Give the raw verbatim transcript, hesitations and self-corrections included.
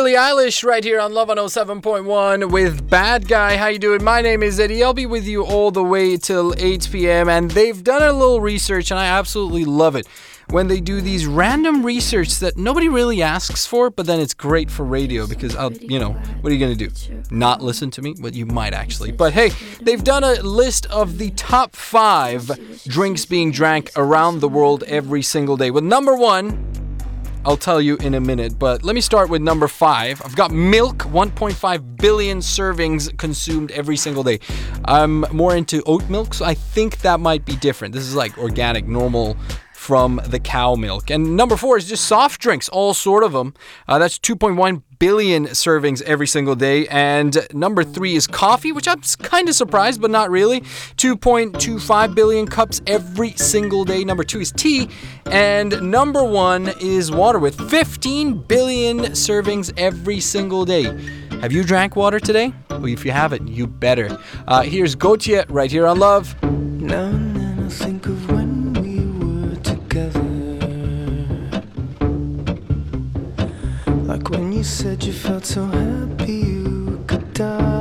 Billie Eilish right here on Love one oh seven point one with Bad Guy. How you doing? My name is Eddie. I'll be with you all the way till eight p.m. And they've done a little research and I absolutely love it when they do these random research that nobody really asks for, but then it's great for radio because, I'll, you know, what are you going to do? Not listen to me? Well, you might actually. But hey, they've done a list of the top five drinks being drank around the world every single day. With number one, I'll tell you in a minute, but let me start with number five. I've got milk, one point five billion servings consumed every single day. I'm more into oat milk, so I think that might be different. This is like organic, normal from the cow milk. And number four is just soft drinks, all sort of them. Uh, that's two point one billion servings every single day. And number three is coffee, which I'm kind of surprised, but not really. two point two five billion cups every single day. Number two is tea. And number one is water with fifteen billion servings every single day. Have you drank water today? Well, if you haven't, you better. Uh, here's Gautier right here on Love. Now and then I think of when we were together, like when you said you felt so happy you could die.